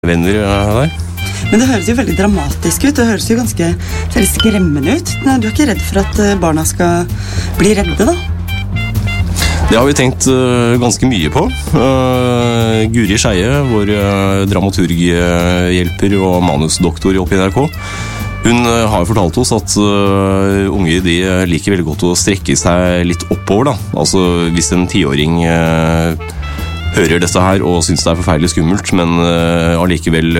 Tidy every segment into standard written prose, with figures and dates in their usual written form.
venner der. Men det høres jo veldig dramatisk ut. Det høres jo ganske skremmende ut. Nei, du er ikke redd for at barna skal bli redde, da? Det har vi tenkt ganske mye på. Guri Skeie, vår dramaturghjelper og manusdoktor oppe i NRK, hun har fortalt oss at unger de liker veldig godt å strekke seg litt oppover, da. Altså hvis en 10-åring hører dette her og synes det er forferdelig skummelt, men allikevel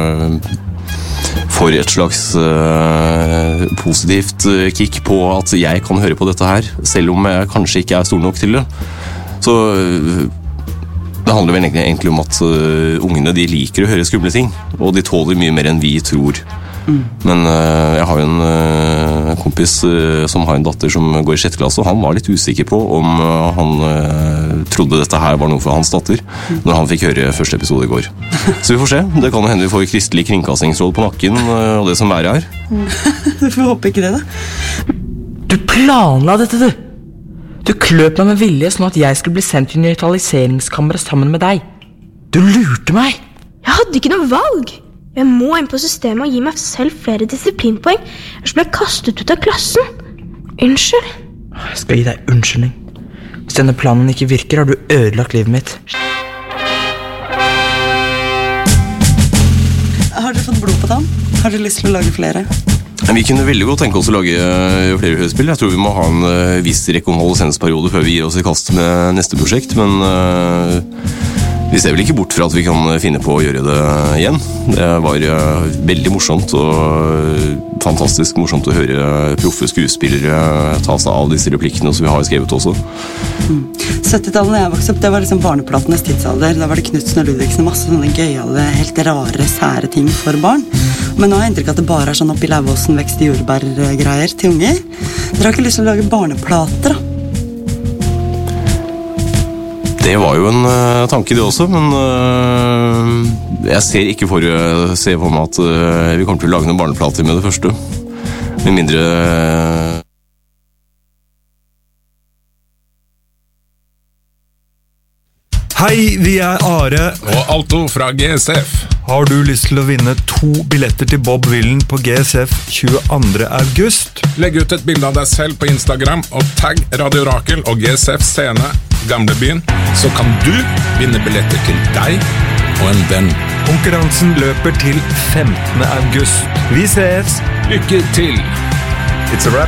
får et slags positivt kick på at jeg kan høre på dette her, selv om jeg kanskje ikke er stor nok til det. Så det handler vel egentlig om at ungene de liker å høre skumle ting, og de tåler mye mer enn vi tror. Men jeg har jo en kompis som har en datter som går i 6. klasse, og han var litt usikker på om han trodde dette her var noe for hans datter når han fikk høre første episode i går. Så vi får se. Det kan jo hende vi får Kristelig Kringkastingsråd på nakken og det som verre er. Du får håpe ikke det, da. Du planla dette, du! Du kløp meg med vilje sånn at jeg skulle bli sendt til nøytraliseringskammeret sammen med deg. Du lurte meg! Jeg hadde ikke noe valg! Jeg må inn på systemet og gi meg selv flere disiplinpoeng, ellers ble jeg kastet ut av klassen. Unnskyld. Jeg skal gi deg unnskyldning. Hvis denne planen ikke virker, har du ødelagt livet mitt. Har dere fått blod på tann? Har dere lyst til å lage flere? Vi kunne veldig godt tenke oss å lage flere hørespill. Jeg tror vi må ha en viss rekonvalescensperiode før vi gir oss i kast med neste prosjekt, men vi ser vel ikke bort fra at vi kan finne på å gjøre det igjen. Det var veldig morsomt og fantastisk morsomt å høre proffe skuespillere ta seg av disse replikkene som vi har skrevet også. 70-tallet da jeg vokste opp, det var liksom barneplatenes tidsalder. Da var det Knutsen og Ludvigsen og masse sånne gøyale, helt rare, sære ting for barn. Men nå har jeg inntrykk at det bare er sånn oppi Lauvåsen vekst i jordbær-greier til unger. Dere har ikke lyst til å lage barneplater, da? Det var jo en tanke det også, men jeg ser ikke for meg at vi kommer til å lage noen barneplater med det første. Med mindre... Hei, vi er Are og Alto fra GSF. Har du lyst til å vinne 2 billetter til Bob Villen på GSF 22. august? Legg ut et bilde av deg selv på Instagram og tagg Radio Rakel og GSF Scene Gamlebyen, så kan du vinne billetter til deg og en venn. Konkurransen løper til 15. august. Vi ses! Lykke til! It's a wrap.